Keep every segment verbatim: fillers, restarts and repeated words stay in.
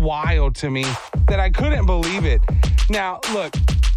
wild to me that I couldn't believe it. Now, look,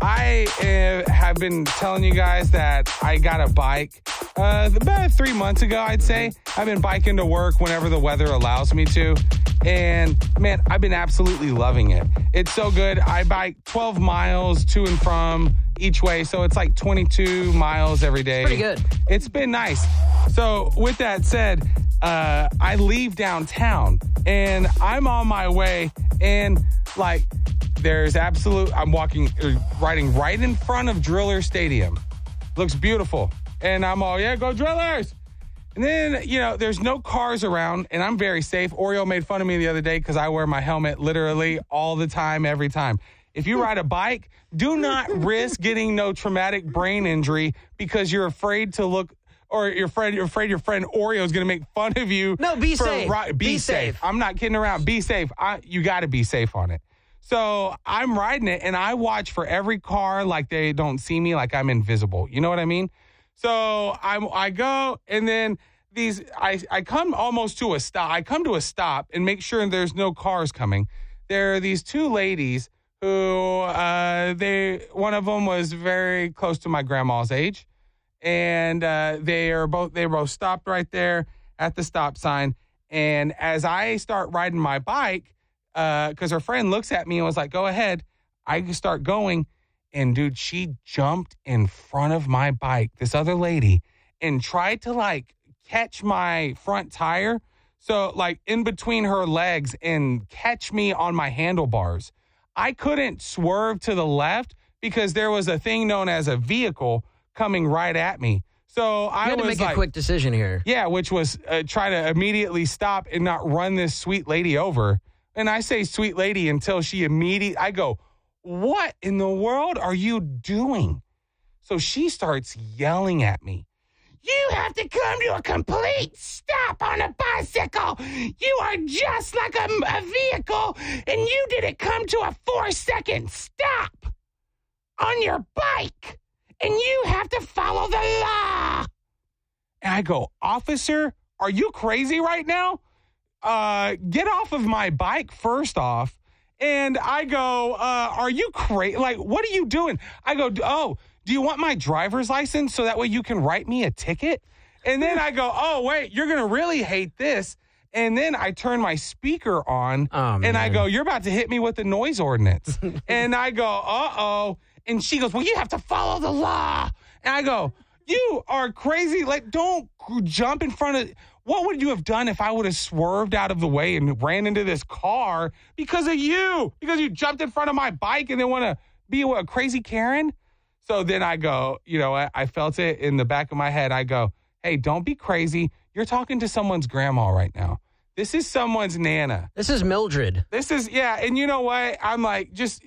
I uh, have been telling you guys that I got a bike uh, about three months ago, I'd say. I've been biking to work whenever the weather allows me to. And, man, I've been absolutely loving it. It's so good. I bike twelve miles to and from each way, so it's like twenty-two miles every day. It's pretty good. It's been nice. So, with that said, uh, I leave downtown, and I'm on my way, and, like, there's absolute, I'm walking, riding right in front of Driller Stadium. Looks beautiful. And I'm all, yeah, go Drillers. And then, you know, there's no cars around, and I'm very safe. Oreo made fun of me the other day because I wear my helmet literally all the time, every time. If you ride a bike, do not risk getting no traumatic brain injury because you're afraid to look, or you're afraid, you're afraid your friend Oreo is going to make fun of you. No, be for, safe. Ri- be, be safe. safe. I'm not kidding around. Be safe. I, you got to be safe on it. So I'm riding it, and I watch for every car like they don't see me, like I'm invisible. You know what I mean? So I I go, and then these I, I come almost to a stop. I come to a stop and make sure there's no cars coming. There are these two ladies who uh, they one of them was very close to my grandma's age, and uh, they are both they both stopped right there at the stop sign. And as I start riding my bike, because uh, her friend looks at me and was like, "Go ahead," I start going. And, dude, she jumped in front of my bike, this other lady, and tried to, like, catch my front tire. So, like, in between her legs and catch me on my handlebars. I couldn't swerve to the left because there was a thing known as a vehicle coming right at me. So I you had to was make like, a quick decision here. Yeah, which was uh, try to immediately stop and not run this sweet lady over. And I say sweet lady until she immediately, I go, what in the world are you doing? So she starts yelling at me. You have to come to a complete stop on a bicycle. You are just like a, a vehicle, and you didn't come to a four-second stop on your bike, and you have to follow the law. And I go, officer, are you crazy right now? Uh, get off of my bike, first off. And I go, uh, are you crazy? Like, what are you doing? I go, oh, do you want my driver's license so that way you can write me a ticket? And then I go, oh, wait, you're going to really hate this. And then I turn my speaker on, oh, and I go, you're about to hit me with the noise ordinance. And I go, uh-oh. And she goes, well, you have to follow the law. And I go, you are crazy. Like, don't jump in front of... What would you have done if I would have swerved out of the way and ran into this car because of you? Because you jumped in front of my bike and then want to be a crazy Karen? So then I go, you know, I, I felt it in the back of my head. I go, hey, don't be crazy. You're talking to someone's grandma right now. This is someone's Nana. This is Mildred. This is, yeah. And you know what? I'm like, just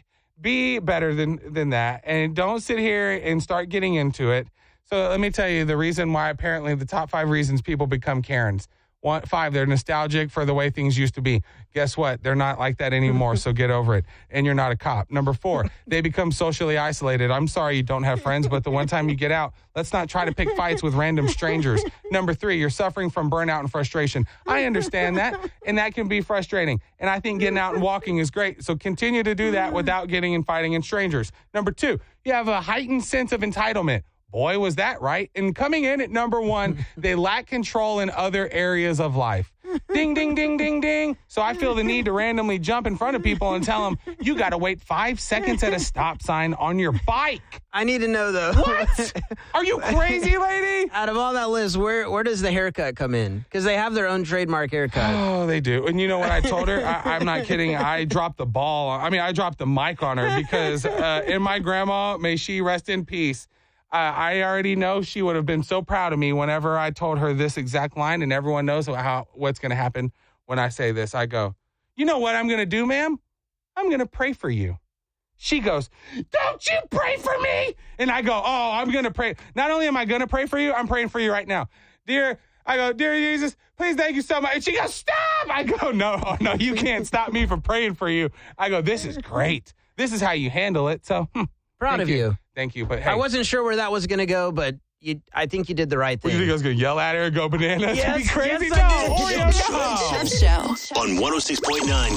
be better than, than that. And don't sit here and start getting into it. So let me tell you the reason why apparently the top five reasons people become Karens. One, five, they're nostalgic for the way things used to be. Guess what? They're not like that anymore, so get over it. And you're not a cop. Number four, they become socially isolated. I'm sorry you don't have friends, but the one time you get out, let's not try to pick fights with random strangers. Number three, you're suffering from burnout and frustration. I understand that, and that can be frustrating. And I think getting out and walking is great, so continue to do that without getting and fighting in strangers. Number two, you have a heightened sense of entitlement. Boy, was that right. And coming in at number one, they lack control in other areas of life. Ding, ding, ding, ding, ding. So I feel the need to randomly jump in front of people and tell them, you got to wait five seconds at a stop sign on your bike. I need to know, though. What? Are you crazy, lady? Out of all that list, where where does the haircut come in? Because they have their own trademark haircut. Oh, they do. And you know what I told her? I, I'm not kidding. I dropped the ball. I mean, I dropped the mic on her because uh, in my grandma, may she rest in peace, Uh, I already know she would have been so proud of me whenever I told her this exact line, and everyone knows how what's going to happen when I say this. I go, you know what I'm going to do, ma'am? I'm going to pray for you. She goes, don't you pray for me? And I go, oh, I'm going to pray. Not only am I going to pray for you, I'm praying for you right now. Dear, I go, dear Jesus, please thank you so much. And she goes, stop. I go, no, no, you can't stop me from praying for you. I go, this is great. This is how you handle it. So, hmm, proud of you. you. Thank you. But hey, I wasn't sure where that was going to go, but you, I think you did the right thing. You think I was going to yell at her and go bananas? Yes, Be crazy? yes, I no, did. Oreo, Jeff no. Show on one oh six point nine